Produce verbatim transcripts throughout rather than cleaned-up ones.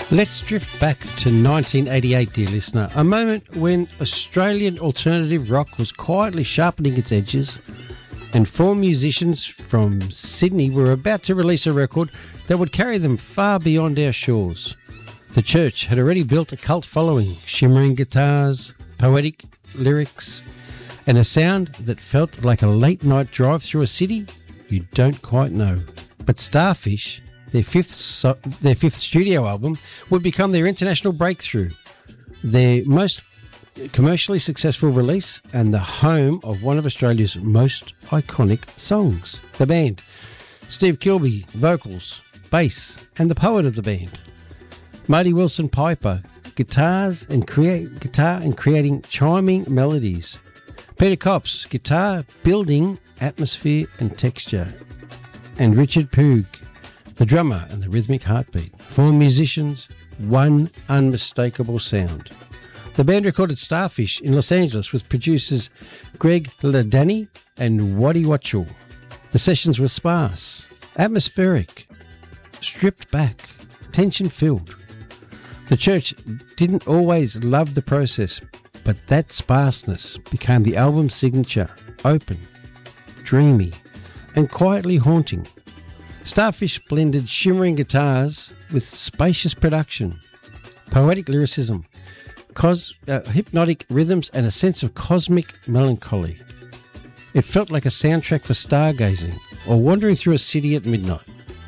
Let's drift back to nineteen eighty-eight, dear listener, a moment when Australian alternative rock was quietly sharpening its edges, and four musicians from Sydney were about to release a record that would carry them far beyond our shores. The Church had already built a cult following, shimmering guitars, poetic lyrics, and a sound that felt like a late-night drive through a city you don't quite know. But Starfish, their fifth so- their fifth studio album, would become their international breakthrough, their most commercially successful release, and the home of one of Australia's most iconic songs. The band, Steve Kilbey, vocals, bass, and the poet of the band, Marty Wilson Piper, guitars and create guitar and creating chiming melodies. Peter Copps, guitar, building atmosphere and texture, and Richard Poog, the drummer and the rhythmic heartbeat. Four musicians, one unmistakable sound. The band recorded Starfish in Los Angeles with producers Greg Ladany and Waddy Watchell. The sessions were sparse, atmospheric, stripped back, tension-filled. The Church didn't always love the process, but that sparseness became the album's signature, open, dreamy, and quietly haunting. Starfish blended shimmering guitars with spacious production, poetic lyricism, cos- uh, hypnotic rhythms, and a sense of cosmic melancholy. It felt like a soundtrack for stargazing or wandering through a city at midnight.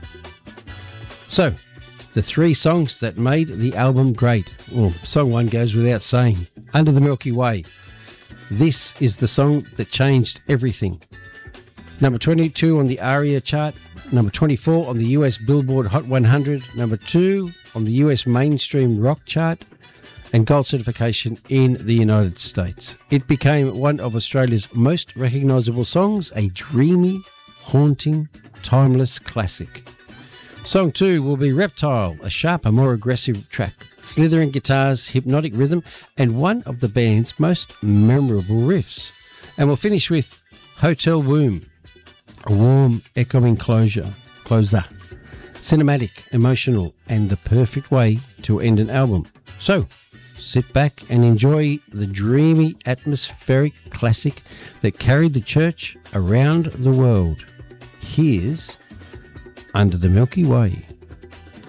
So, the three songs that made the album great. Well, song one goes without saying, Under the Milky Way. This is the song that changed everything. Number twenty-two on the ARIA chart, number twenty-four on the U S Billboard Hot one hundred, number two on the U S Mainstream Rock chart, and gold certification in the United States. It became one of Australia's most recognisable songs, a dreamy, haunting, timeless classic. Song two will be Reptile, a sharper, more aggressive track, slithering guitars, hypnotic rhythm, and one of the band's most memorable riffs. And we'll finish with Hotel Womb, a warm, echoing closure, closer, cinematic, emotional, and the perfect way to end an album. So, sit back and enjoy the dreamy, atmospheric classic that carried the Church around the world. Here's Under the Milky Way.